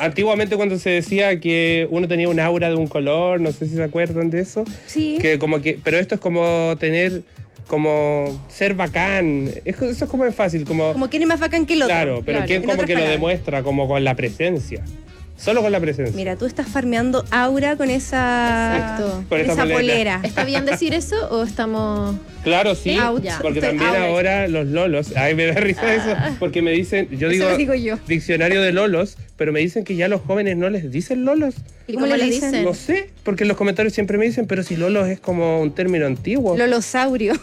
Antiguamente cuando se decía que uno tenía un aura de un color, no sé si se acuerdan de eso. Sí. Pero esto es como como ser bacán. Eso es como es fácil, Como quién es más bacán que el otro. Claro, pero quién como que lo demuestra, como con la presencia. Solo con la presencia. Mira, tú estás farmeando aura con esa polera. ¿Está bien decir eso o estamos...? Claro, sí, porque también ahora los lolos, ay, me da risa eso, porque me dicen, yo digo diccionario de lolos, pero me dicen que ya los jóvenes no les dicen lolos. ¿Y cómo les dicen? No sé, porque en los comentarios siempre me dicen, pero si lolos es como un término antiguo. Lolosaurio.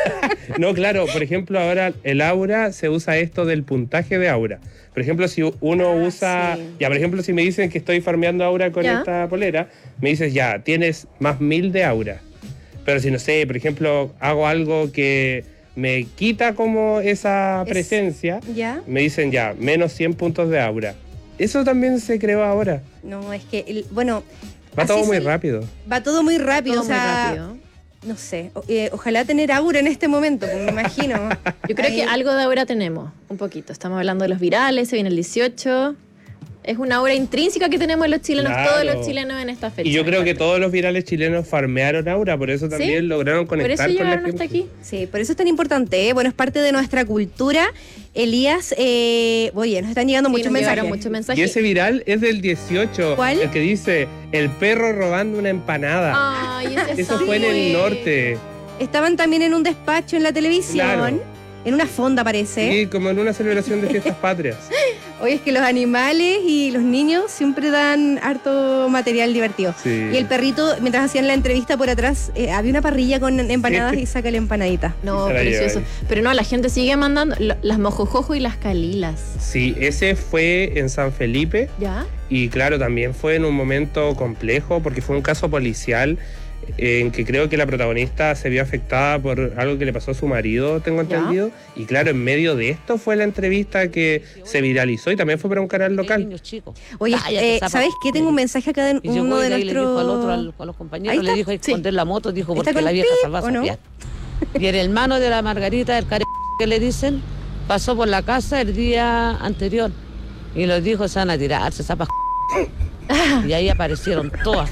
No, claro, por ejemplo, ahora el aura se usa esto del puntaje de aura. Por ejemplo, si uno usa... Sí. Ya, por ejemplo, si me dicen que estoy farmeando aura con esta polera, me dices, ya, tienes más 1000 de aura. Pero si, no sé, por ejemplo, hago algo que me quita como esa presencia, me dicen, ya, menos 100 puntos de aura. Eso también se creó ahora. No, es que, va todo muy rápido. Va todo muy rápido, muy rápido. No sé, ojalá tener aura en este momento, pues me imagino. Yo creo que algo de aura tenemos, un poquito. Estamos hablando de los virales, se viene el 18. Es una aura intrínseca que tenemos los chilenos, todos los chilenos en esta fecha. Y yo creo que todos los virales chilenos farmearon aura, por eso también lograron conectar con la gente. Por eso llegaron hasta aquí. Sí, por eso es tan importante, Bueno, es parte de nuestra cultura. Elías, oye, nos están llegando muchos mensajes. Y ese viral es del 18. ¿Cuál? El que dice, el perro robando una empanada. Ay, eso fue en el norte. Estaban también en un despacho en la televisión. Claro. En una fonda, parece. Sí, como en una celebración de fiestas patrias. Oye, es que los animales y los niños siempre dan harto material divertido. Sí. Y el perrito, mientras hacían la entrevista por atrás, había una parrilla con empanadas y saca la empanadita. No, precioso. Pero no, la gente sigue mandando las mojojojo y las calilas. Sí, ese fue en San Felipe. ¿Ya? Y claro, también fue en un momento complejo porque fue un caso policial en que creo que la protagonista se vio afectada por algo que le pasó a su marido, tengo entendido. Y claro, en medio de esto fue la entrevista que se viralizó y también fue para un canal local. Oye, ¿sabes qué? Tengo un mensaje acá de uno de nuestros... le dijo al otro, a los compañeros, le dijo, hay que esconder la moto, dijo, porque la vieja se va a sapear. Y el hermano de la Margarita, el que le dicen, pasó por la casa el día anterior y los dijo, se van a tirarse, zapas. Y ahí aparecieron todas,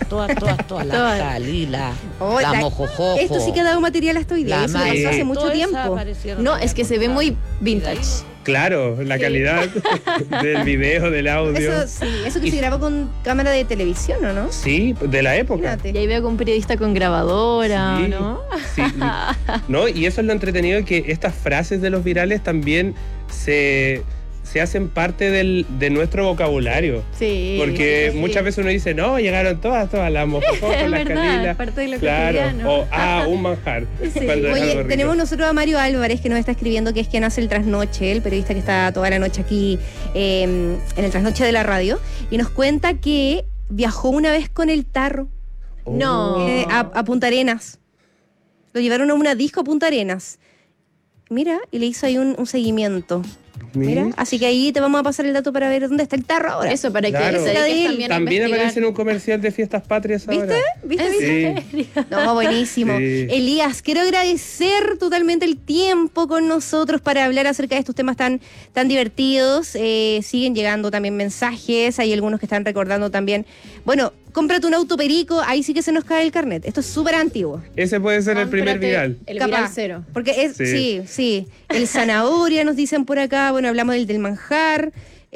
la Calila, la Mojojojo. Esto sí que ha dado material hasta hoy día, eso pasó hace mucho tiempo. No, es que se ve muy vintage. Claro, la calidad del video, del audio. Eso que se grabó con cámara de televisión, ¿o no? Sí, de la época. Fíjate. Y ahí veo con un periodista con grabadora, sí, ¿no? Sí. No, y eso es lo entretenido, que estas frases de los virales también se hacen parte de nuestro vocabulario. Sí. Porque muchas veces uno dice, no, llegaron todas las mojojojas, las calilas. Parte de lo cotidiano. O, un manjar. Sí. Oye, tenemos nosotros a Mario Álvarez, que nos está escribiendo, que es quien hace el trasnoche, el periodista que está toda la noche aquí en el trasnoche de la radio, y nos cuenta que viajó una vez con el tarro. No. A Punta Arenas. Lo llevaron a una disco a Punta Arenas. Mira, y le hizo ahí un seguimiento. Mira, así que ahí te vamos a pasar el dato para ver dónde está el tarro ahora. Eso, para que también aparece en un comercial de fiestas patrias ahora. ¿Viste? Sí. No, buenísimo. Sí. Elías, quiero agradecer totalmente el tiempo con nosotros para hablar acerca de estos temas tan divertidos. Siguen llegando también mensajes, hay algunos que están recordando también. Bueno, cómprate un auto perico, ahí sí que se nos cae el carnet. Esto es súper antiguo. Ese puede ser el primer viral. El viral cero. Porque es, sí. El zanahoria nos dicen por acá, bueno, hablamos del manjar,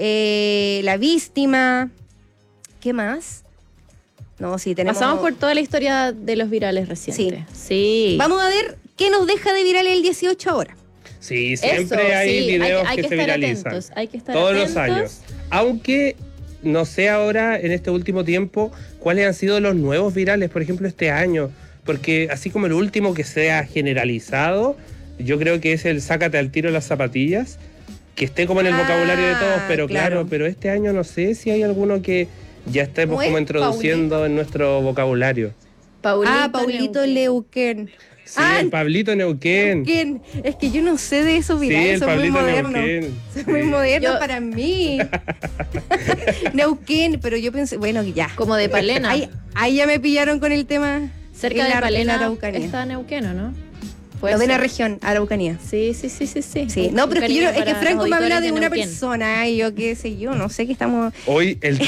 la víctima. ¿Qué más? No, sí, tenemos... Pasamos por toda la historia de los virales recientes. Sí. Vamos a ver qué nos deja de viral el 18 ahora. Sí, siempre hay videos que se viralizan. Hay que estar todos atentos. Los años. Aunque no sé ahora, en este último tiempo, cuáles han sido los nuevos virales, por ejemplo, este año. Porque así como el último que se ha generalizado, yo creo que es el sácate al tiro las zapatillas, que esté como en el vocabulario de todos, pero claro, pero este año no sé si hay alguno que ya estemos como introduciendo Paulito en nuestro vocabulario. Paulito Neuquén. Sí, el Pablito Neuquén. Es que yo no sé de esos virales, sí, son muy modernos. Son muy modernos para mí. Neuquén, pero yo pensé, bueno, ya. Como de Palena. Ahí ya me pillaron con el tema. Cerca de Palena está Neuquén, ¿o no? Novena región, Araucanía. Sí. No, pero es que Franco me habla de una persona y yo qué sé yo, no sé qué estamos... Hoy el